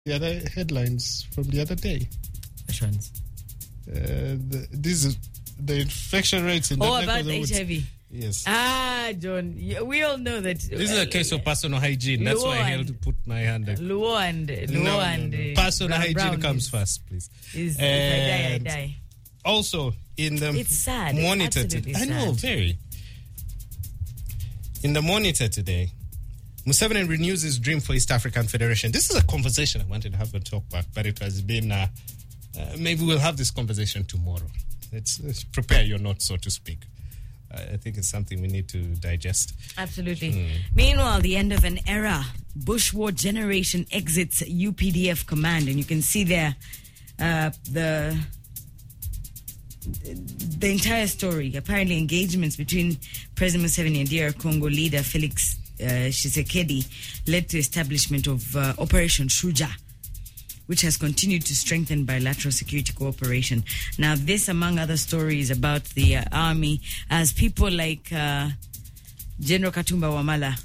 the other headlines from the other day. Which ones? This is the infection rates in that neck about of the woods. HIV. Yes. John, we all know that. This is a case of personal hygiene. That's why I had to put my hand up. Luo and personal hygiene Brown comes first, please. If I die. Also, in the It's sad. Monitor It's today. absolutely I know, sad. very. In the Monitor today, Museveni renews his dream for East African Federation. This is a conversation I wanted to have a talk back, but it has been. Maybe we'll have this conversation tomorrow. Let's prepare your notes, so to speak. I think it's something we need to digest. Absolutely. Meanwhile, the end of an era. Bush War generation exits UPDF command, and you can see there the entire story. Apparently, engagements between President Museveni and DR Congo leader Felix Tshisekedi led to establishment of Operation Shuja, which has continued to strengthen bilateral security cooperation. Now, this, among other stories about the army, as people like General Katumba Wamala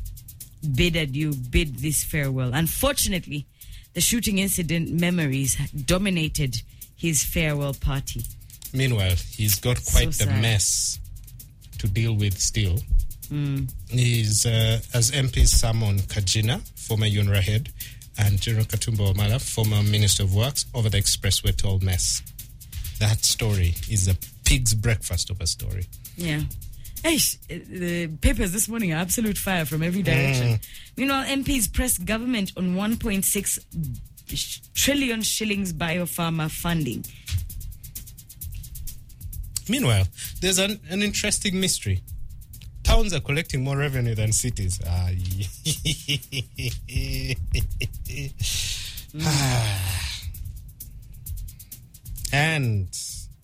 bid this farewell. Unfortunately, the shooting incident memories dominated his farewell party. Meanwhile, he's got quite the sad. mess to deal with still. He's, as MPs Simon Kajina, former UNRWA head, and General Katumba Wamala, former Minister of Works, over the expressway toll mess. That story is a pig's breakfast of a story. Yeah. Hey, the papers this morning are absolute fire from every direction. Meanwhile, MPs press government on 1.6 trillion shillings biopharma funding. Meanwhile, there's an interesting mystery. Towns are collecting more revenue than cities. And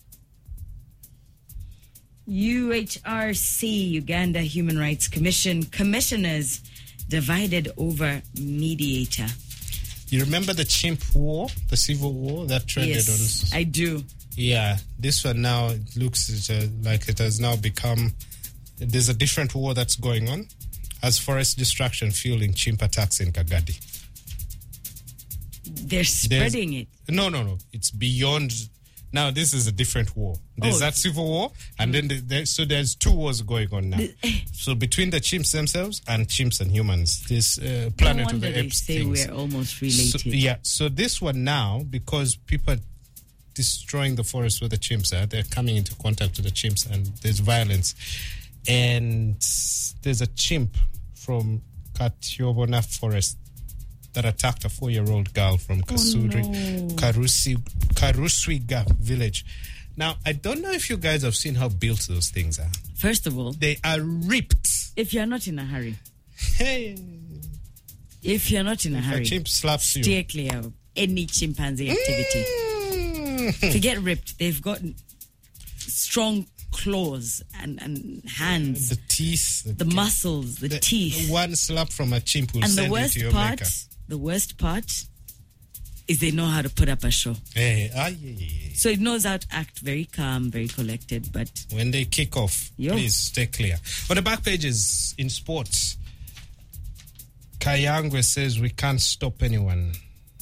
UHRC, Uganda Human Rights Commission, commissioners divided over mediator. you remember the chimp war, the civil war that trended Yes, I do. Yeah, this one now it looks like it has now become. There's a different war that's going on as forest destruction fueling chimp attacks in Kagadi. They're spreading it. No. It's beyond. Now, this is a different war. There's that civil war, and then so there's two wars going on now. So between the chimps themselves and chimps and humans, this Planet No of the wonder they Apes say things. we're almost related. So this one now, because people are destroying the forest where the chimps are, they're coming into contact with the chimps, and there's violence. And there's a chimp from Katiobona Forest that attacked a 4-year-old girl from Karuswiga village. Now, I don't know if you guys have seen how built those things are. First of all, They are ripped. if you're not in a hurry, Hey, if you're not in a a hurry, chimp slaps you. steer clear of any chimpanzee activity. To get ripped, they've got strong claws and hands, The teeth. the muscles, the teeth. One slap from a chimp will And send you to your maker. the worst part is they know how to put up a show. Hey, So it knows how to act very calm, very collected, but when they kick off, please stay clear. On the back pages in sports, Kayangwe says we can't stop anyone.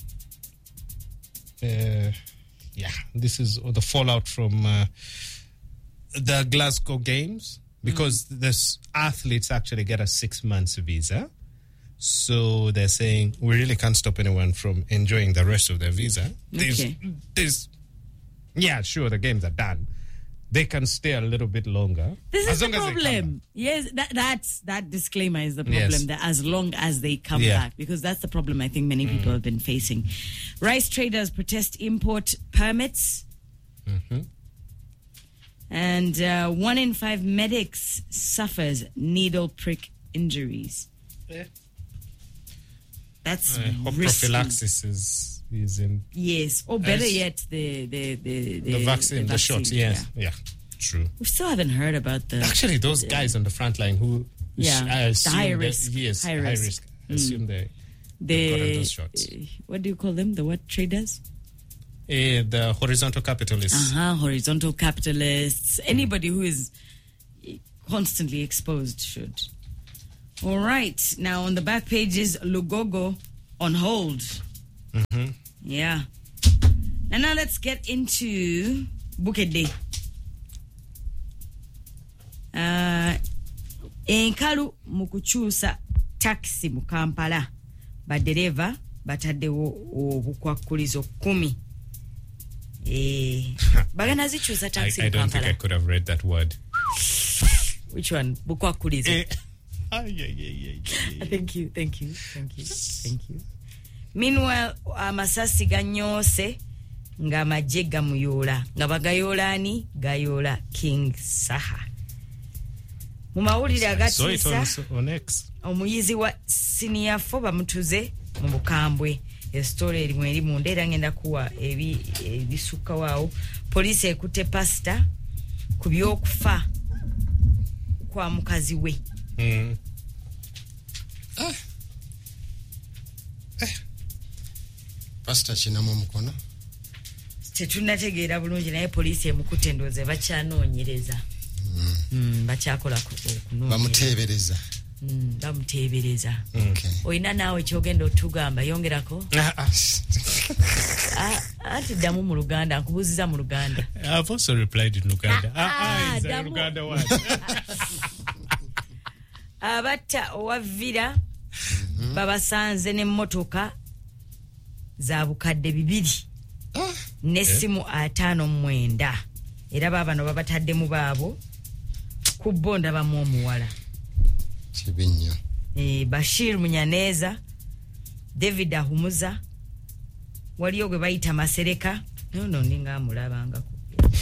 This is the fallout from the Glasgow Games, because the athletes actually get a 6 months visa. So they're saying we really can't stop anyone from enjoying the rest of their visa. Okay. Sure, the games are done. They can stay a little bit longer. this as is the long as they come problem. Yes, that disclaimer is the problem. Yes. That as long as they come back, because that's the problem I think many people have been facing. Rice traders protest import permits. And 1 in 5 medics suffers needle prick injuries. That's I hope risky. prophylaxis is in Yes, or better yet, the vaccine, the shots. Yes, yeah, true. We still haven't heard about the. Actually, those guys on the front line who, I assume high that- risk. yes, High high risk. risk. I assume they've gotten those shots. What do you call them? The what traders? The horizontal capitalists. Horizontal capitalists. Anybody who is constantly exposed should. All right. Now, on the back pages, Lugogo on hold. Yeah. And now let's get into Bukedde. Enkalu mukuchusa taxi mu Kampala. Badereva bataddewo obukwakulizo 10. Bagana zichusa taxi I don't think I could have read that word. Which one? Bukwakulizo. Thank you. Meanwhile, amasasi ganyose nga majje gamuyoola nga bagayolani gayola King Saha. Mu mawulire agatisa omuyizi wa senior 4 bamutuze mu Bukambwe. Story eri mu ndera ngenda kuwa ebisuka wao. Police ekute pastor ku byokufa kwa mukazi we. Pastor chinamu mukono. Tetunategeera bulungi naye police emukute ndoze bakyanoonyereza. Bakyakola bamuteebereza. Bamuteebereza. Okay. Oyina naawe kyogenda otugamba yongerako. Ati damu mu Luganda nkubuziza mu Luganda. I've also replied in Luganda. Is that Luganda what? Abatta owavira babasanze n'emmotoka za bukadde 2 n'essimu 59 era babano babatadde mu baabo ku bonda bamu omuwala Kibinyo. Bashir Munyaneza, David Ahumuza, waliyo gwe bayita Masereka, no ninga amulabanga ku.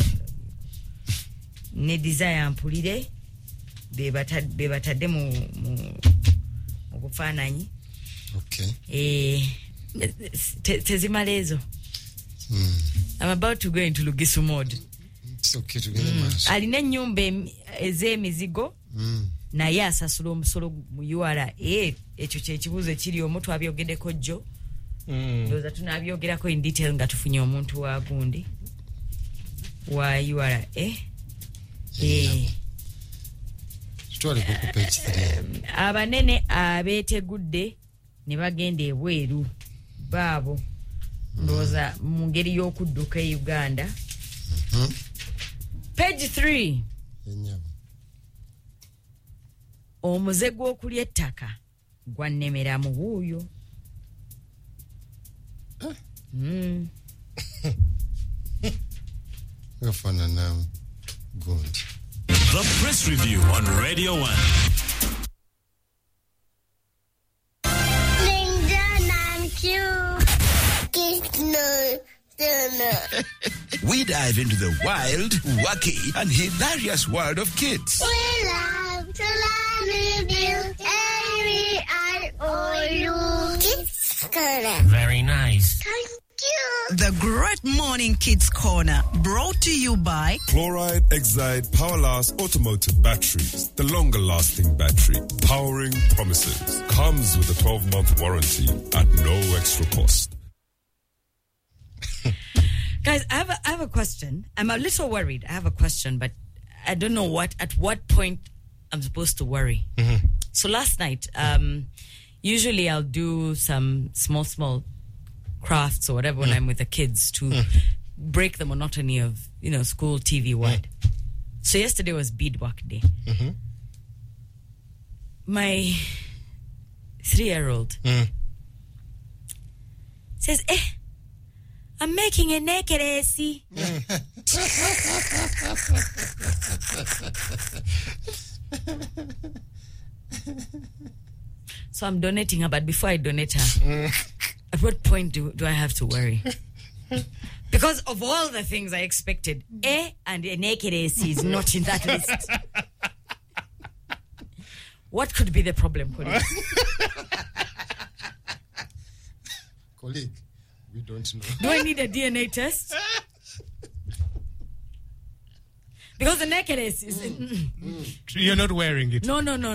Ne Desire Mpulire be batadde mu kufaananyi. Okay. Tezimalezo. I'm about to go into Lugisu mode. It's okay to get a Alina ennyumba ez'emizigo. Naye asasula omusolo mu URA. Ekyo kyekibuuzo ekiri omuntu abyogeddeko jjo. Ndowooza tunabyogerako in detail nga tufunye omuntu wa gundi wa URA. Tutwale ku page 3. Abanene abeetegudde ne bagenda ebweru baabo ndowooza mu ngeri y'okudduka e Uganda. Page 3. Omuze gw'okulya ettaka gwannemera mu buuyo. Good. The Press Review on Radio 1. We dive into the wild, wacky, and hilarious world of kids. We love to learn with you, Amy and all you. Kids Corner. Very nice. Thank you. The Great Morning Kids Corner, brought to you by Chloride Exide Powerlast Automotive Batteries, the longer-lasting battery, powering promises. Comes with a 12-month warranty at no extra cost. Guys, I have a question. I'm a little worried. I have a question, but I don't know at what point I'm supposed to worry. So last night, usually I'll do some small crafts or whatever when I'm with the kids to break the monotony of, school TV world. So yesterday was beadwork day. My 3-year-old says, I'm making a necklace. So I'm donating her, but before I donate her, at what point do I have to worry? Because of all the things I expected, and a necklace is not in that list. What could be the problem, colleague? Colleague, we don't know. Do I need a DNA test? Because the necklace is... You're not wearing it. No. No.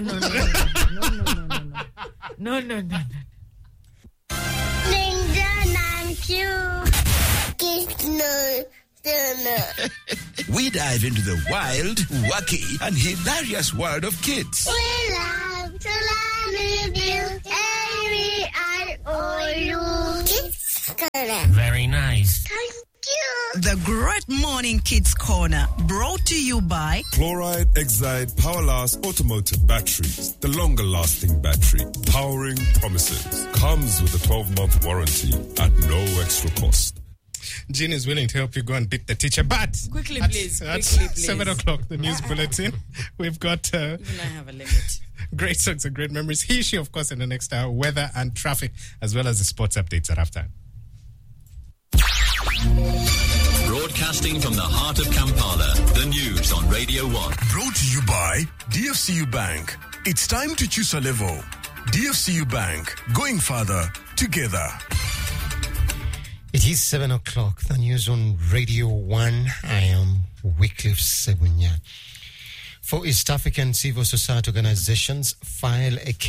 We dive into the wild, wacky, and hilarious world of kids. We love to learn with you, Amy and all you. Kids Kids Corner. Very nice. Thank you. The Great Morning Kids Corner, brought to you by Chloride Exide Powerlast Automotive Batteries. The longer lasting battery. Powering promises. Comes with a 12-month warranty at no extra cost. Jean is willing to help you go and beat the teacher, but Quickly, at please. 7 o'clock, the news bulletin. We've got Even I have a limit. great songs and great memories. He, she, of course, in the next hour, weather and traffic, as well as the sports updates at halftime. Broadcasting from the heart of Kampala, the news on Radio 1. Brought to you by DFCU Bank. It's time to choose a level. DFCU Bank. Going further together. It is 7 o'clock. The news on Radio 1. I am Wycliffe Segunya. For East African civil society organizations, file a